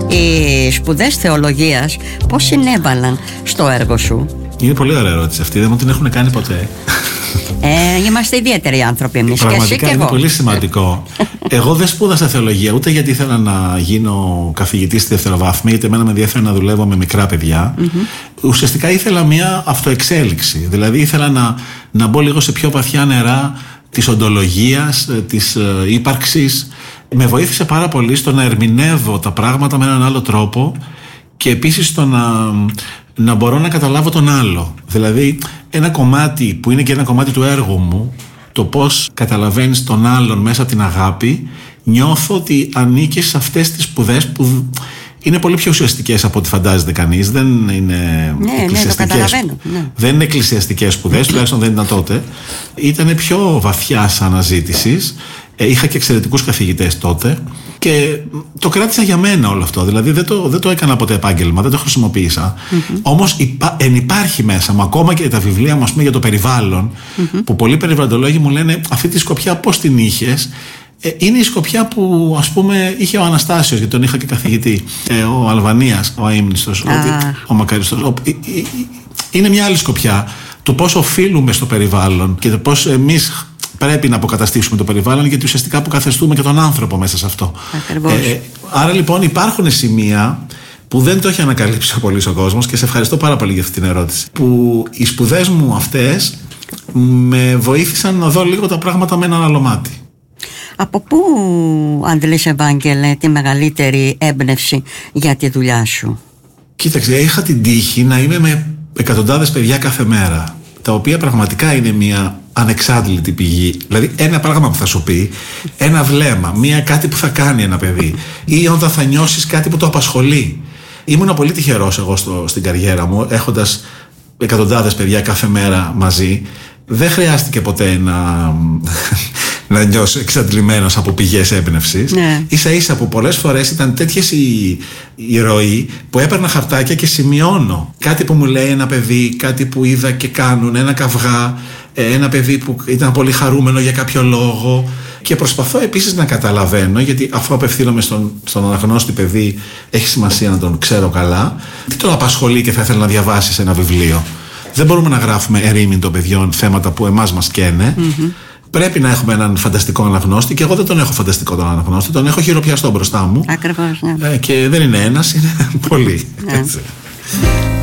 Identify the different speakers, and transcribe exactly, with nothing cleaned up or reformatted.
Speaker 1: Οι σπουδές θεολογίας πώς συνέβαλαν στο έργο σου?
Speaker 2: Είναι πολύ ωραία ερώτηση αυτή, δεν μου την έχουν κάνει ποτέ.
Speaker 1: Ε, είμαστε ιδιαίτεροι άνθρωποι εμείς, και εσύ και
Speaker 2: είναι
Speaker 1: εγώ.
Speaker 2: Πολύ σημαντικό. Εγώ δεν σπούδασα θεολογία ούτε γιατί ήθελα να γίνω καθηγητής στη δευτεροβάθμια, γιατί εμένα με ενδιαφέρει να δουλεύω με μικρά παιδιά. Mm-hmm. Ουσιαστικά ήθελα μια αυτοεξέλιξη. Δηλαδή ήθελα να, να μπω λίγο σε πιο βαθιά νερά της οντολογίας, της ε, ύπαρξης. Με βοήθησε πάρα πολύ στο να ερμηνεύω τα πράγματα με έναν άλλο τρόπο και επίσης στο να, να μπορώ να καταλάβω τον άλλο. Δηλαδή ένα κομμάτι που είναι και ένα κομμάτι του έργου μου, το πώς καταλαβαίνεις τον άλλον μέσα από την αγάπη, νιώθω ότι ανήκεις σε αυτές τις σπουδές που είναι πολύ πιο ουσιαστικές από ό,τι φαντάζεται κανείς. Δεν είναι
Speaker 1: ναι,
Speaker 2: εκκλησιαστικές,
Speaker 1: ναι, ναι.
Speaker 2: δεν είναι εκκλησιαστικές σπουδές, τουλάχιστον δεν ήταν τότε. Ήταν πιο βαθιάς αναζήτησης. Είχα και εξαιρετικούς καθηγητές τότε και το κράτησα για μένα όλο αυτό. Δηλαδή δεν το, δεν το έκανα ποτέ επάγγελμα, δεν το χρησιμοποίησα. Mm-hmm. Όμως υπά, εν υπάρχει μέσα μου, ακόμα και τα βιβλία μου, ας πούμε, για το περιβάλλον, mm-hmm. που πολλοί περιβαλλοντολόγοι μου λένε αυτή τη σκοπιά πώς την είχες. Ε, είναι η σκοπιά που, ας πούμε, είχε ο Αναστάσιος, γιατί τον είχα και καθηγητή, ε, ο Αλβανίας, ο αείμνηστος, ah. ο, ο Μακαριστός. Ο, ε, ε, ε, είναι μια άλλη σκοπιά του πώς οφείλουμε στο περιβάλλον και το πώς εμείς πρέπει να αποκαταστήσουμε το περιβάλλον, γιατί ουσιαστικά αποκαθεστούμε και τον άνθρωπο μέσα σε αυτό. Ε, άρα λοιπόν υπάρχουν σημεία που δεν το έχει ανακαλύψει ο πολύς ο κόσμος και σε ευχαριστώ πάρα πολύ για αυτή την ερώτηση. Που οι σπουδές μου αυτές με βοήθησαν να δω λίγο τα πράγματα με έναν άλλο μάτι.
Speaker 1: Από πού αντλείς, Ευάγγελε, τη μεγαλύτερη έμπνευση για τη δουλειά σου?
Speaker 2: Κοίταξε, είχα την τύχη να είμαι με εκατοντάδες παιδιά κάθε μέρα, τα οποία πραγματικά είναι μια ανεξάντλητη πηγή. Δηλαδή ένα πράγμα που θα σου πει, ένα βλέμμα, μια κάτι που θα κάνει ένα παιδί, ή όταν θα νιώσεις κάτι που το απασχολεί. Ήμουνα πολύ τυχερός εγώ στο, στην καριέρα μου, έχοντας εκατοντάδες παιδιά κάθε μέρα μαζί. Δεν χρειάστηκε ποτέ να, να νιώσω εξαντλημένος από πηγές έμπνευσης. Ναι. Ίσα ίσα που πολλές φορές ήταν τέτοιες η, η ροή που έπαιρνα χαρτάκια και σημειώνω κάτι που μου λέει ένα παιδί, κάτι που είδα και κάνουν, ένα καυγά, ένα παιδί που ήταν πολύ χαρούμενο για κάποιο λόγο. Και προσπαθώ επίσης να καταλαβαίνω, γιατί αφού απευθύνομαι στον, στον αναγνώστη παιδί, έχει σημασία να τον ξέρω καλά, τι τον απασχολεί και θα ήθελα να διαβάσει σε ένα βιβλίο. Δεν μπορούμε να γράφουμε ερήμην των παιδιών θέματα που εμάς μας καίνε. Mm-hmm. Πρέπει να έχουμε έναν φανταστικό αναγνώστη, και εγώ δεν τον έχω φανταστικό τον αναγνώστη, τον έχω χειροπιαστό μπροστά μου.
Speaker 1: Ακριβώς, ναι.
Speaker 2: Ε, και δεν είναι ένας, είναι πολλοί. Ναι.